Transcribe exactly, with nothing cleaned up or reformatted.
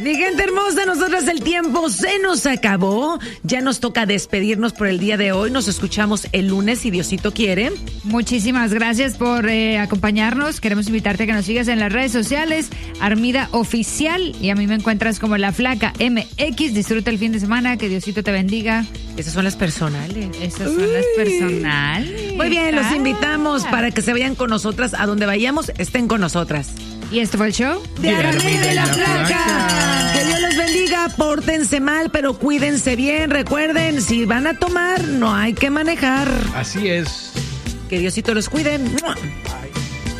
Mi gente hermosa, nosotras el tiempo se nos acabó. Ya nos toca despedirnos por el día de hoy. Nos escuchamos el lunes, si Diosito quiere. Muchísimas gracias por eh, acompañarnos. Queremos invitarte a que nos sigas en las redes sociales, Armida Oficial. Y a mí me encuentras como La Flaca M X. Disfruta el fin de semana. Que Diosito te bendiga. Esas son las personales. Esas son Uy. las personales. Muy bien, los ah. invitamos para que se vayan con nosotras. A donde vayamos, estén con nosotras. Y esto fue el show de Armida de La Flaca. Que Dios los bendiga, pórtense mal, pero cuídense bien. Recuerden, si van a tomar, no hay que manejar. Así es. Que Diosito los cuide.